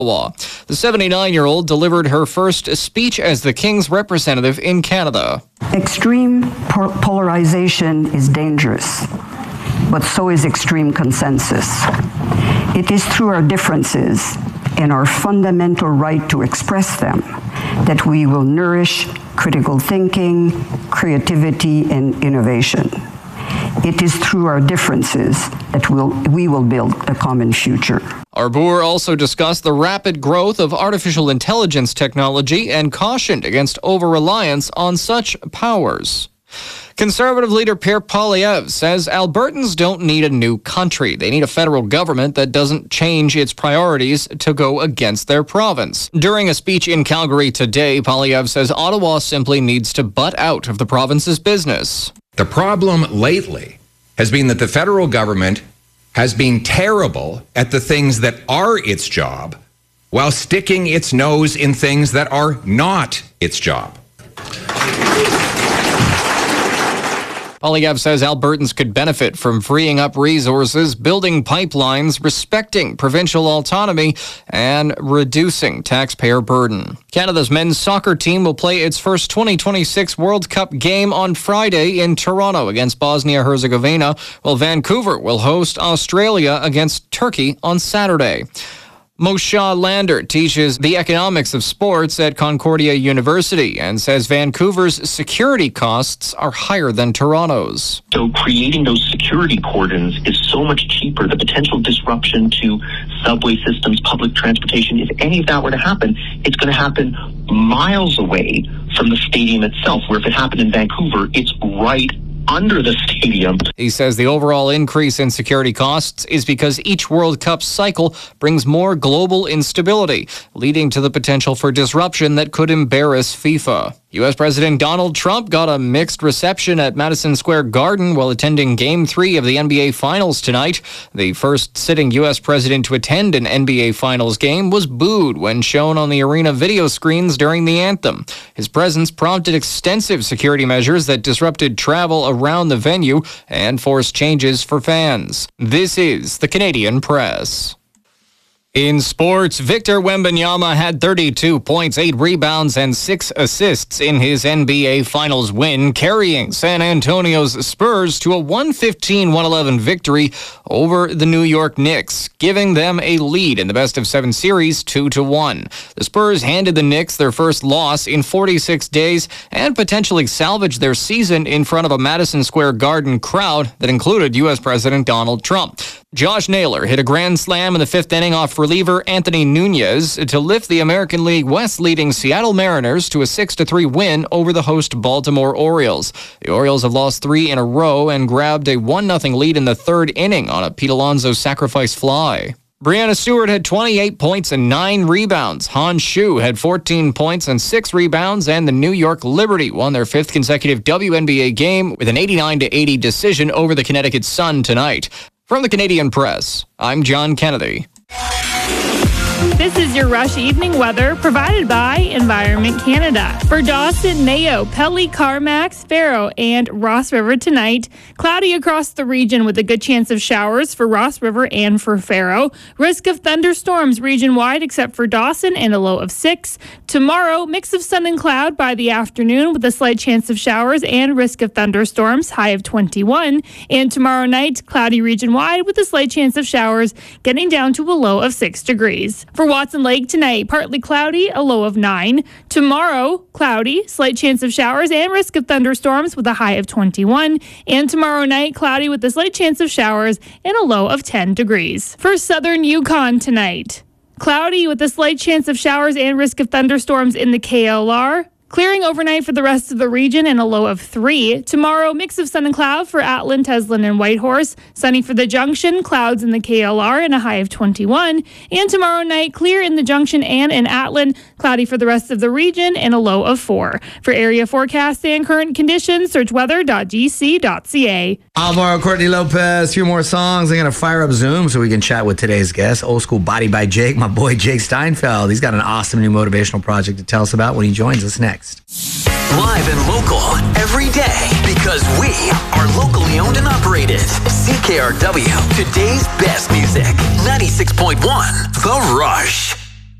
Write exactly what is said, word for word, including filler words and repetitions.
The seventy-nine-year-old delivered her first speech as the King's representative in Canada. Extreme polarization is dangerous, but so is extreme consensus. It is through our differences and our fundamental right to express them that we will nourish critical thinking, creativity, and innovation. It is through our differences that we'll, we will build a common future. Arbour also discussed the rapid growth of artificial intelligence technology and cautioned against over-reliance on such powers. Conservative leader Pierre Poilievre says Albertans don't need a new country. They need a federal government that doesn't change its priorities to go against their province. During a speech in Calgary today, Poilievre says Ottawa simply needs to butt out of the province's business. The problem lately has been that the federal government has been terrible at the things that are its job while sticking its nose in things that are not its job. Poilievre says Albertans could benefit from freeing up resources, building pipelines, respecting provincial autonomy, and reducing taxpayer burden. Canada's men's soccer team will play its first twenty twenty-six World Cup game on Friday in Toronto against Bosnia-Herzegovina, while Vancouver will host Australia against Turkey on Saturday. Moshe Lander teaches the economics of sports at Concordia University and says Vancouver's security costs are higher than Toronto's. So creating those security cordons is so much cheaper. The potential disruption to subway systems, public transportation, if any of that were to happen, it's going to happen miles away from the stadium itself, where if it happened in Vancouver, it's right under the stadium. He says the overall increase in security costs is because each World Cup cycle brings more global instability, leading to the potential for disruption that could embarrass FIFA. U S President Donald Trump got a mixed reception at Madison Square Garden while attending Game three of the N B A Finals tonight. The first sitting U S president to attend an N B A Finals game was booed when shown on the arena video screens during the anthem. His presence prompted extensive security measures that disrupted travel around the venue and forced changes for fans. This is the Canadian Press. In sports, Victor Wembanyama had thirty-two points, eight rebounds, and six assists in his N B A Finals win, carrying San Antonio's Spurs to a one fifteen one eleven victory over the New York Knicks, giving them a lead in the best-of-seven series two to one. The Spurs handed the Knicks their first loss in forty-six days and potentially salvaged their season in front of a Madison Square Garden crowd that included U S President Donald Trump. Josh Naylor hit a grand slam in the fifth inning off reliever Anthony Nunez to lift the American League West leading Seattle Mariners to a six to three win over the host Baltimore Orioles. The Orioles have lost three in a row and grabbed a one nothing lead in the third inning on a Pete Alonso sacrifice fly. Breanna Stewart had twenty-eight points and nine rebounds. Han Shu had fourteen points and six rebounds, and the New York Liberty won their fifth consecutive W N B A game with an eighty-nine to eighty decision over the Connecticut Sun tonight. From the Canadian Press, I'm John Kennedy. This is your Rush Evening weather provided by Environment Canada. For Dawson, Mayo, Pelly, Carmax, Faro, and Ross River tonight, cloudy across the region with a good chance of showers for Ross River and for Faro. Risk of thunderstorms region-wide except for Dawson and a low of six. Tomorrow, mix of sun and cloud by the afternoon with a slight chance of showers and risk of thunderstorms, high of twenty-one. And tomorrow night, cloudy region-wide with a slight chance of showers, getting down to a low of six degrees. For Watson Lake tonight, partly cloudy, a low of nine. Tomorrow, cloudy, slight chance of showers and risk of thunderstorms with a high of twenty-one. And tomorrow night, cloudy with a slight chance of showers and a low of ten degrees. For southern Yukon tonight, cloudy with a slight chance of showers and risk of thunderstorms in the K L R. Clearing overnight for the rest of the region and a low of three. Tomorrow, mix of sun and cloud for Atlin, Teslin, and Whitehorse. Sunny for the Junction, clouds in the K L R, and a high of twenty-one. And tomorrow night, clear in the Junction and in Atlin, cloudy for the rest of the region, and a low of four. For area forecast and current conditions, search weather dot g c dot c a. Alvaro, Courtney Lopez, a few more songs. I'm going to fire up Zoom so we can chat with today's guest. Old School Body by Jake, my boy Jake Steinfeld. He's got an awesome new motivational project to tell us about when he joins us next. Live and local every day because we are locally owned and operated. C K R W, today's best music. ninety-six point one, The Rush.